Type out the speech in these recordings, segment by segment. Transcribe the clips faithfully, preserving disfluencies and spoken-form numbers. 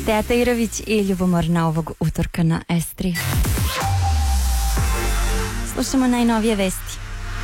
Teata Irović i ljubomorna ovog utorka na S tri. Slušamo najnovije vesti.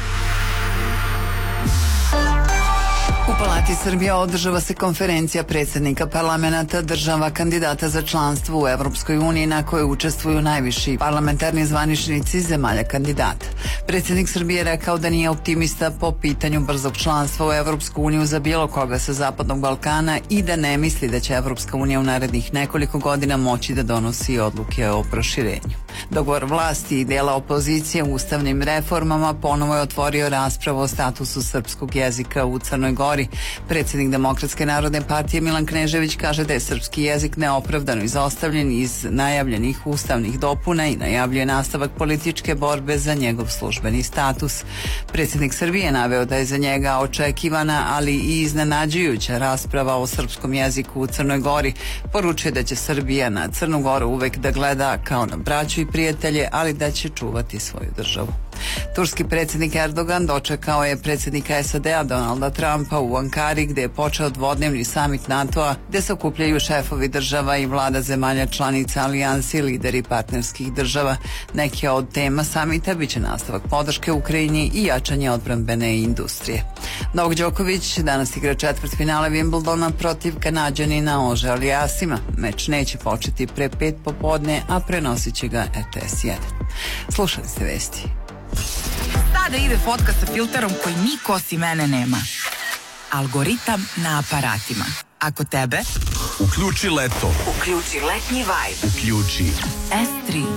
U Palati Srbije održava se konferencija predsjednika parlamenta država kandidata za članstvo u Evropskoj uniji na kojoj učestvuju najviši parlamentarni zvaničnici zemalja kandidata. Predsjednik Srbije je rekao da nije optimista po pitanju brzog članstva u Evropsku uniju za bilo koga sa Zapadnog Balkana i da ne misli da će Evropska unija u narednih nekoliko godina moći da donosi odluke o proširenju. Dogovor vlasti i dela opozicije u ustavnim reformama ponovo je otvorio raspravu o statusu srpskog jezika u Crnoj Gori. Predsjednik Demokratske narodne partije Milan Knežević kaže da je srpski jezik neopravdano izostavljen iz najavljenih ustavnih dopuna i najavljuje nastavak političke borbe za njegov službeni status. Predsjednik Srbije naveo da je za njega očekivana, ali i iznenađujuća rasprava o srpskom jeziku u Crnoj Gori. Poručuje da će Srbija na Crnu Goru uvek da gleda kao na braću i prijatelje, ali da će čuvati svoju državu. Turski predsjednik Erdogan dočekao je predsjednika S A D-a Donalda Trumpa u Ankari, gde je počeo dvodnevni samit NATO-a, gde se okupljaju šefovi država i vlada zemalja članica alijansi i lideri partnerskih država. Neke od tema samita biće nastavak podrške Ukrajini i jačanje odbrambene industrije. Novak Đoković danas igra četvrtfinale Wimbledona protiv Kanađanina Ože Alijasima. Meč neće početi pre pet popodne, a prenosit će ga R T S jedan. Slušali ste vesti. Sada ide fotka sa filterom koji niko osim mene nema. Algoritam na aparatima. Ako tebe, uključi leto. uključi letnji vibe. Uključi S tri.